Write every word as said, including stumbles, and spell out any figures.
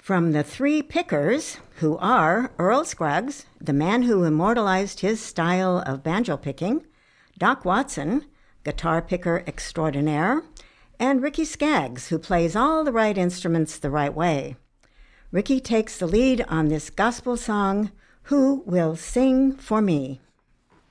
From the three pickers, who are Earl Scruggs, the man who immortalized his style of banjo picking, Doc Watson, guitar picker extraordinaire, and Ricky Skaggs, who plays all the right instruments the right way. Ricky takes the lead on this gospel song, Who Will Sing for Me?